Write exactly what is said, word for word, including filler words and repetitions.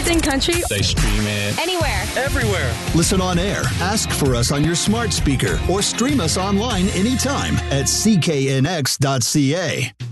sing country. They stream it Anywhere. everywhere. Listen on air, ask for us on your smart speaker, or stream us online anytime at c k n x dot c a.